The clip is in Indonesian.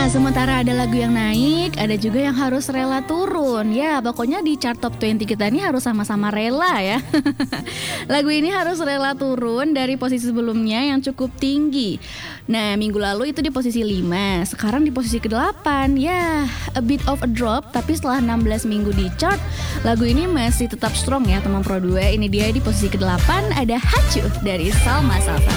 Sementara ada lagu yang naik, ada juga yang harus rela turun. Ya, pokoknya di chart top 20 kita ini harus sama-sama rela ya. Lagu ini harus rela turun dari posisi sebelumnya yang cukup tinggi. Nah, minggu lalu itu di posisi 5, sekarang di posisi ke-8. Ya, a bit of a drop, tapi setelah 16 minggu di chart, lagu ini masih tetap strong ya teman Pro 2. Ini dia di posisi ke-8 ada Hacu dari Salma Safar.